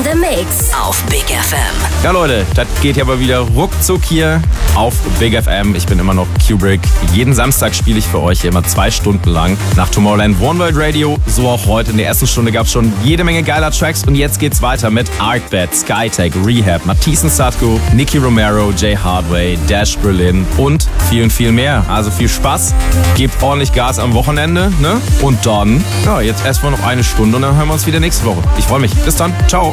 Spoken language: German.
the Mix auf Big FM. Ja Leute, das geht ja aber wieder ruckzuck hier auf Big FM. Ich bin immer noch Kubrick. Jeden Samstag spiele ich für euch hier immer 2 Stunden lang nach Tomorrowland One World Radio. So auch heute. In der ersten Stunde gab es schon jede Menge geiler Tracks und jetzt geht's weiter mit Arcbet, Skytech, Rehab, Matthiesen Satko, Nicky Romero, Jay Hardway, Dash Berlin und viel mehr. Also viel Spaß, gebt ordentlich Gas am Wochenende, ne? Und dann, ja, jetzt erstmal noch eine Stunde und dann hören wir uns wieder nächste Woche. Ich freue mich. Bis dann. Ciao.